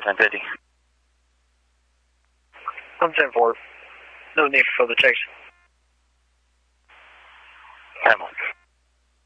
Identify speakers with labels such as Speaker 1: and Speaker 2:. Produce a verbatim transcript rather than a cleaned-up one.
Speaker 1: ten fifty.
Speaker 2: I'm ten four. No need for further checks.